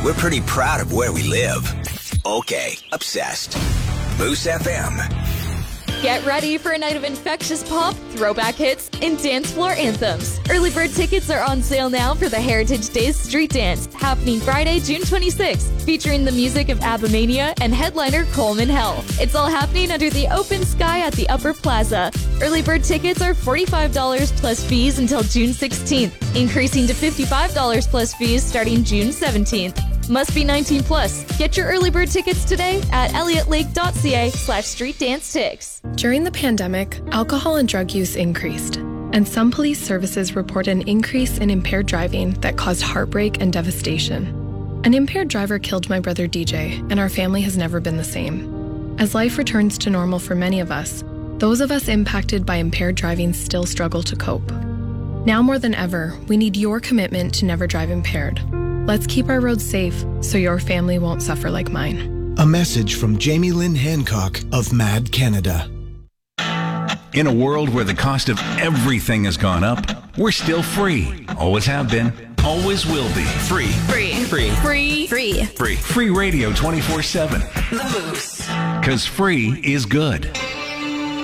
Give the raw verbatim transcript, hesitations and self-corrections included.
we're pretty proud of where we live. Okay, obsessed. Moose F M. Get ready for a night of infectious pop, throwback hits, and dance floor anthems. Early bird tickets are on sale now for the Heritage Days Street Dance, happening Friday, June twenty-sixth, featuring the music of ABBA-mania and headliner Coleman Hell. It's all happening under the open sky at the Upper Plaza. Early bird tickets are forty-five dollars plus fees until June sixteenth, increasing to fifty-five dollars plus fees starting June seventeenth. Must be nineteen plus. Get your early bird tickets today at elliotlake.ca slash street dance ticks. During the pandemic, alcohol and drug use increased, and some police services report an increase in impaired driving that caused heartbreak and devastation. An impaired driver killed my brother D J, and our family has never been the same. As life returns to normal for many of us, those of us impacted by impaired driving still struggle to cope. Now more than ever, we need your commitment to never drive impaired. Let's keep our roads safe so your family won't suffer like mine. A message from Jamie Lynn Hancock of MAD Canada. In a world where the cost of everything has gone up, we're still free. Always have been. Always will be. Free. Free. Free. Free. Free. Free. Free radio twenty-four seven. The Moose. Because free is good.